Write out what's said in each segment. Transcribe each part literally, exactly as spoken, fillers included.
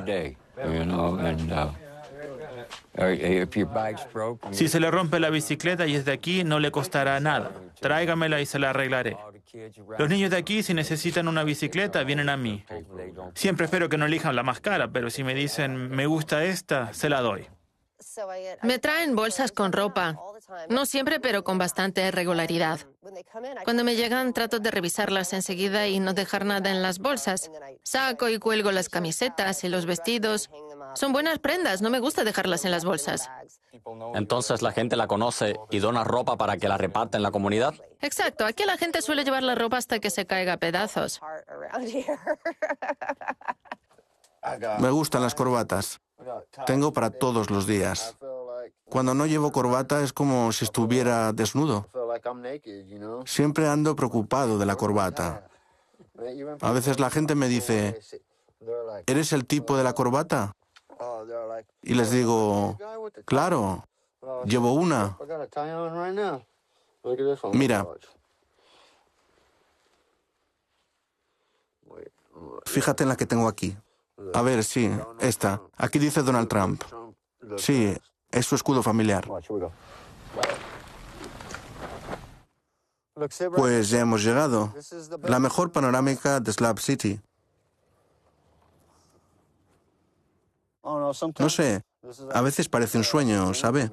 Si se le rompe la bicicleta y es de aquí, no le costará nada. Tráigamela y se la arreglaré. Los niños de aquí, si necesitan una bicicleta, vienen a mí. Siempre espero que no elijan la más cara, pero si me dicen, me gusta esta, se la doy. Me traen bolsas con ropa. No siempre, pero con bastante regularidad. Cuando me llegan, trato de revisarlas enseguida y no dejar nada en las bolsas. Saco y cuelgo las camisetas y los vestidos. Son buenas prendas, no me gusta dejarlas en las bolsas. Entonces la gente la conoce y dona ropa para que la reparte en la comunidad. Exacto, aquí la gente suele llevar la ropa hasta que se caiga a pedazos. Me gustan las corbatas. Tengo para todos los días. Cuando no llevo corbata es como si estuviera desnudo. Siempre ando preocupado de la corbata. A veces la gente me dice, ¿eres el tipo de la corbata? Y les digo, claro, llevo una. Mira. Fíjate en la que tengo aquí. A ver, sí, esta. Aquí dice Donald Trump. Sí, es su escudo familiar. Pues ya hemos llegado. La mejor panorámica de Slab City. No sé, a veces parece un sueño, ¿sabe?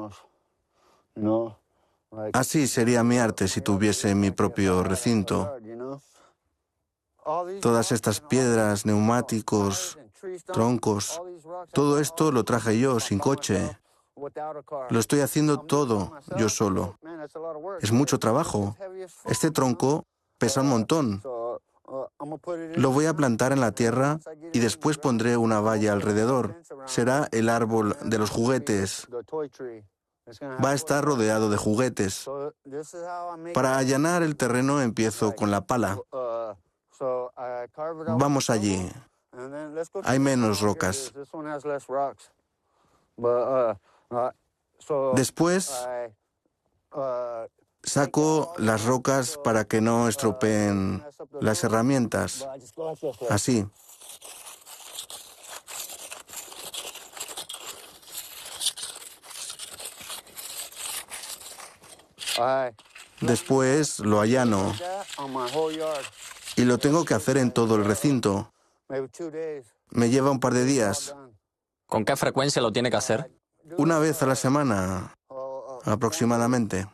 Así sería mi arte si tuviese mi propio recinto. Todas estas piedras, neumáticos, troncos, todo esto lo traje yo sin coche. Lo estoy haciendo todo yo solo. Es mucho trabajo. Este tronco pesa un montón. Lo voy a plantar en la tierra y después pondré una valla alrededor. Será el árbol de los juguetes. Va a estar rodeado de juguetes. Para allanar el terreno empiezo con la pala. Vamos allí. Hay menos rocas. Después saco las rocas para que no estropeen las herramientas. Así. Después lo allano. Y lo tengo que hacer en todo el recinto. Me lleva un par de días. ¿Con qué frecuencia lo tiene que hacer? Una vez a la semana, aproximadamente.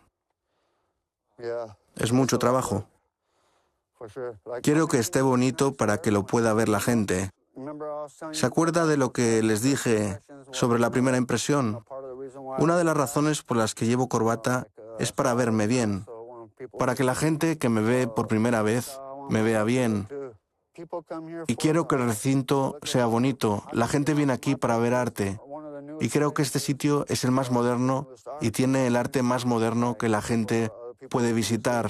Es mucho trabajo. Quiero que esté bonito para que lo pueda ver la gente. ¿Se acuerda de lo que les dije sobre la primera impresión? Una de las razones por las que llevo corbata es para verme bien, para que la gente que me ve por primera vez me vea bien. Y quiero que el recinto sea bonito. La gente viene aquí para ver arte. Y creo que este sitio es el más moderno y tiene el arte más moderno que la gente puede visitar.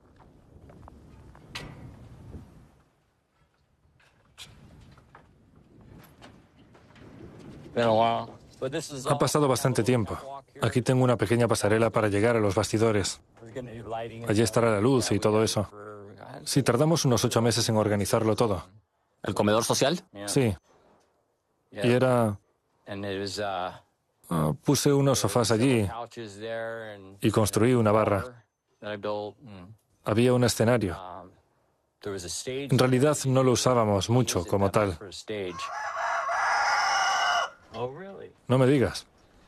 Ha pasado bastante tiempo. Aquí tengo una pequeña pasarela para llegar a los bastidores. Allí estará la luz y todo eso. Sí, tardamos unos ocho meses en organizarlo todo. ¿El comedor social? Sí. Y era... Uh, puse unos sofás allí y construí una barra. Había un escenario. En realidad no lo usábamos mucho como tal. No me digas.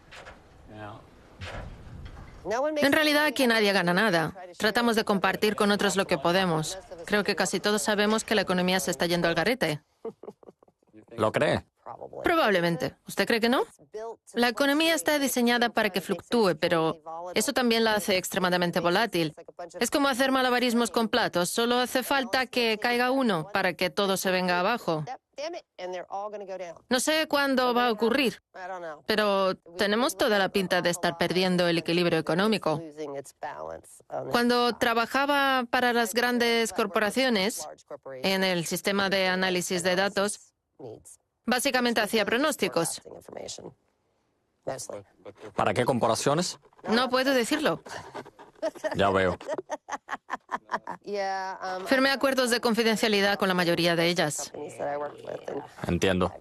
En realidad aquí nadie gana nada. Tratamos de compartir con otros lo que podemos. Creo que casi todos sabemos que la economía se está yendo al garete. ¿Lo cree? Probablemente. ¿Usted cree que no? La economía está diseñada para que fluctúe, pero eso también la hace extremadamente volátil. Es como hacer malabarismos con platos. Solo hace falta que caiga uno para que todo se venga abajo. No sé cuándo va a ocurrir, pero tenemos toda la pinta de estar perdiendo el equilibrio económico. Cuando trabajaba para las grandes corporaciones en el sistema de análisis de datos, básicamente hacía pronósticos. ¿Para qué corporaciones? No puedo decirlo. Ya veo. Firmé acuerdos de confidencialidad con la mayoría de ellas. Entiendo.